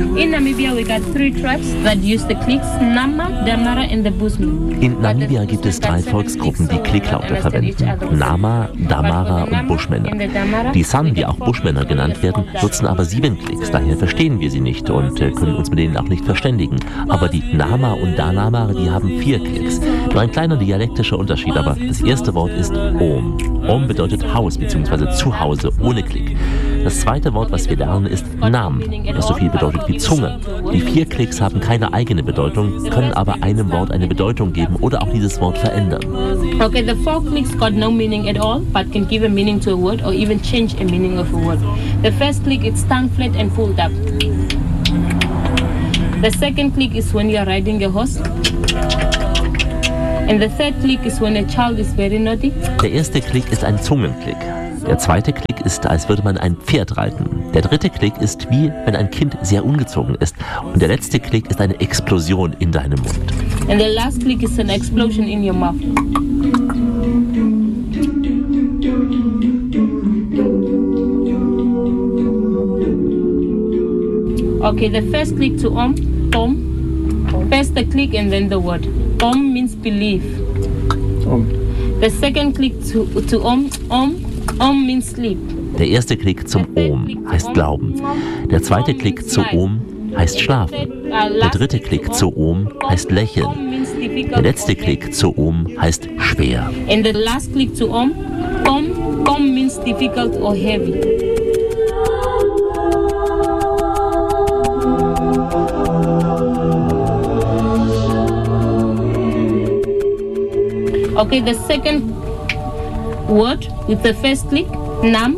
In Namibia we got 3 tribes that use the clicks, Nama, Damara and the Busmi. In Namibia gibt es 3 Volksgruppen, die Klicklaute verwenden. Nama, Damara und Buschmänner. Die San, die auch Buschmänner genannt werden, nutzen aber 7 Klicks, daher verstehen wir sie nicht und können uns mit denen auch nicht verständigen. Aber die Nama und Danamara, die haben 4 Klicks. Nur ein kleiner dialektischer Unterschied, aber das erste Wort ist Om. Om bedeutet Haus bzw. Zuhause ohne Klick. Das zweite Wort, was wir lernen, ist Nam, das so viel bedeutet wie Zunge. Die 4 Klicks haben keine eigene Bedeutung, können aber einem Wort eine Bedeutung geben oder auch dieses Wort verändern. Okay, the 4 clicks got no meaning at all, but can give a meaning to a word or even change a meaning of a word. The first click is tongue flat and pulled up. The second click is when you are riding a horse. And the third click is when a child is very naughty. Der erste Klick ist ein Zungenklick. Der zweite Klick ist, als würde man ein Pferd reiten. Der dritte Klick ist wie, wenn ein Kind sehr ungezogen ist. Und der letzte Klick ist eine Explosion in deinem Mund. And the last click is an explosion in your mouth. Okay, the first click to Om, first the click and then the word. Om means believe. The second click to Om means sleep. Der erste Klick zum Om heißt Glauben. Der zweite Klick zu Om heißt Schlafen. Der dritte Klick zu Om heißt Lächeln. Der letzte Klick zu Om heißt schwer. And the last click to Om means difficult or heavy. Okay, the second word with the first click, Nam.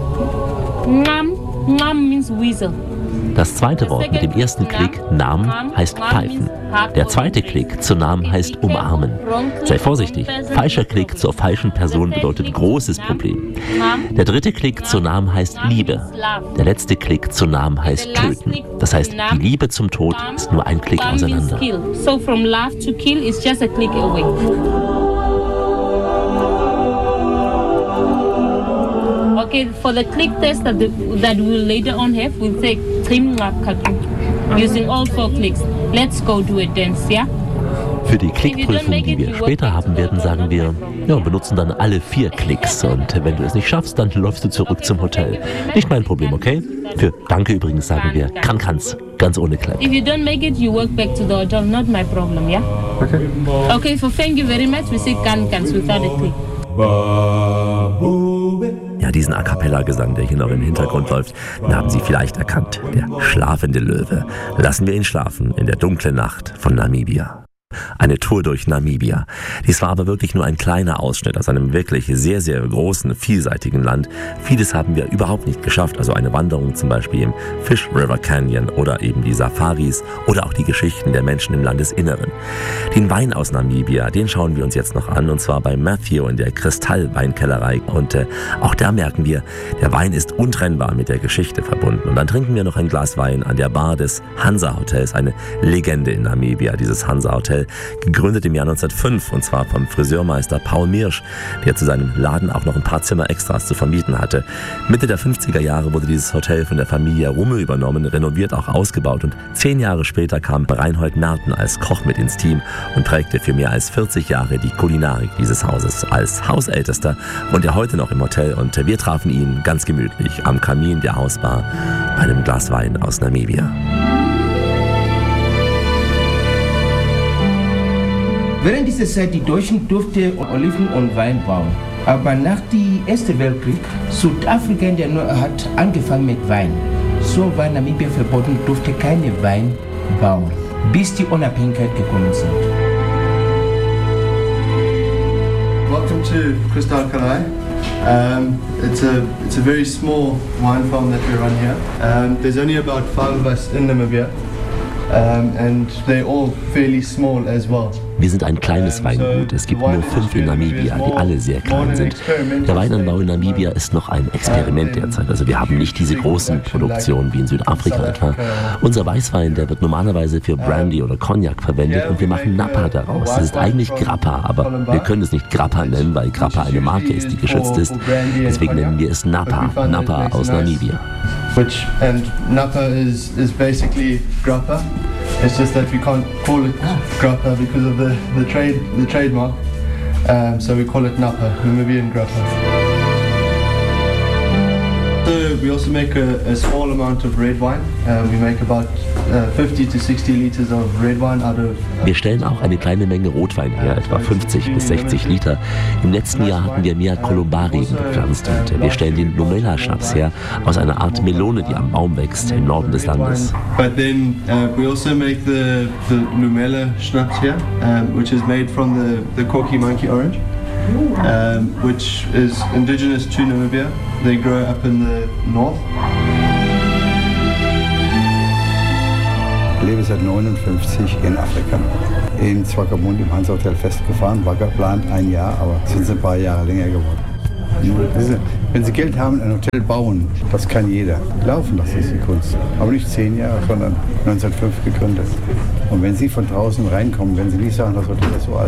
Nam means weasel. Das zweite Wort mit dem ersten Klick, Nam, heißt pfeifen. Der zweite Klick zu Nam heißt umarmen. Sei vorsichtig, falscher Klick zur falschen Person bedeutet großes Problem. Der dritte Klick zu Nam heißt Liebe. Der letzte Klick zu Nam heißt töten. Das heißt, die Liebe zum Tod ist nur ein Klick auseinander. So from love to kill is just a click away. Okay, for the click test that we'll later on have, we'll take using all 4 clicks. Let's go do a dance, yeah? Für die Klickprüfung, die wir später haben werden, sagen wir, ja, benutzen dann alle 4 Klicks. Und wenn du es nicht schaffst, dann läufst du zurück zum Hotel. Nicht mein Problem, okay? Für Danke übrigens sagen wir, kann's, ganz ohne Kleid. If you don't make it, you walk back to the hotel, not my problem, yeah? Okay. Okay, so thank you very much. We say kann's without a click. Ja, diesen A Cappella-Gesang, der hier noch im Hintergrund läuft, den haben Sie vielleicht erkannt. Der schlafende Löwe. Lassen wir ihn schlafen in der dunklen Nacht von Namibia. Eine Tour durch Namibia. Dies war aber wirklich nur ein kleiner Ausschnitt aus einem wirklich sehr, sehr großen, vielseitigen Land. Vieles haben wir überhaupt nicht geschafft, also eine Wanderung zum Beispiel im Fish River Canyon oder eben die Safaris oder auch die Geschichten der Menschen im Landesinneren. Den Wein aus Namibia, den schauen wir uns jetzt noch an, und zwar bei Matthew in der Kristall-Weinkellerei. Und auch da merken wir, der Wein ist untrennbar mit der Geschichte verbunden. Und dann trinken wir noch ein Glas Wein an der Bar des Hansa Hotels, eine Legende in Namibia, dieses Hansa Hotel, gegründet im Jahr 1905, und zwar vom Friseurmeister Paul Mirsch, der zu seinem Laden auch noch ein paar Zimmer Extras zu vermieten hatte. Mitte der 50er Jahre wurde dieses Hotel von der Familie Rummel übernommen, renoviert, auch ausgebaut, und 10 Jahre später kam Reinhold Merten als Koch mit ins Team und prägte für mehr als 40 Jahre die Kulinarik dieses Hauses. Als Hausältester wohnt er heute noch im Hotel, und wir trafen ihn ganz gemütlich am Kamin der Hausbar bei einem Glas Wein aus Namibia. Während dieser Zeit die Deutschen durften Oliven und Wein bauen. Aber nach dem Ersten Weltkrieg, Südafrika hat angefangen mit Wein. So war Namibia verboten, durfte keine Wein bauen, bis die Unabhängigkeit gekommen sind. Welcome to Kristallkellerei. It's a very small wine farm that we run here. There's only about 5 of us in Namibia, and they're all fairly small as well. Wir sind ein kleines Weingut. Es gibt nur 5 in Namibia, die alle sehr klein sind. Der Weinanbau in Namibia ist noch ein Experiment derzeit. Also wir haben nicht diese großen Produktionen wie in Südafrika etwa. Unser Weißwein, der wird normalerweise für Brandy oder Cognac verwendet und wir machen Napa daraus. Es ist eigentlich Grappa, aber wir können es nicht Grappa nennen, weil Grappa eine Marke ist, die geschützt ist. Deswegen nennen wir es Napa, Napa aus Namibia. And Napa is basically Grappa. It's just that we can't call it Grappa because of the trademark. So we call it Napa, Namibian Grappa. We also make a small amount of red wine. We make about 50 to 60 liters of red wine out of. Wir stellen auch eine kleine Menge Rotwein her, etwa 50 bis 60 Liter. Im letzten Jahr hatten wir mehr Columbarieben gepflanzt und wir stellen den Numela-Schnaps her aus einer Art Melone, die am Baum wächst im Norden des Landes. But then we also make the Numela Schnaps here, which is made from the Corky Monkey Orange. Which is indigenous to Namibia. They grow up in the north. Ich lebe seit 1959 in Afrika. In Swakopmund im Hansa Hotel festgefahren, war geplant 1 Jahr, aber es sind ein paar Jahre länger geworden. Wenn Sie Geld haben, ein Hotel bauen, das kann jeder. Laufen, das ist die Kunst. Aber nicht 10 Jahre, sondern 1905 gegründet. Und wenn Sie von draußen reinkommen, wenn Sie nicht sagen, das Hotel ist so alt,